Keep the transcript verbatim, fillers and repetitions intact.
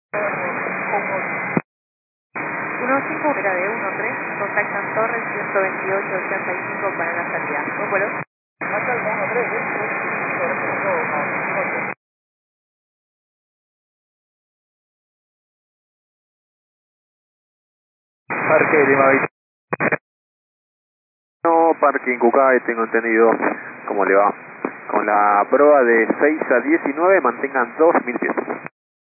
uno cinco, era de uno tres, contactan Torres ciento veintiocho ochenta y cinco para la salida. ¿Cómo vuelo? Parque Lima Beach. No, parking Cucay, tengo entendido. ¿Cómo le va? Con la prueba de seis a diecinueve mantengan dos mil pies.